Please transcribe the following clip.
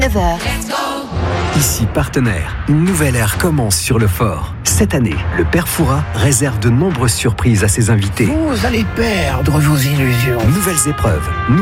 9h. Ici Partenaire, une nouvelle ère commence sur le fort. Cette année, le Père Fouras réserve de nombreuses surprises à ses invités. Vous allez perdre vos illusions. Nouvelles épreuves,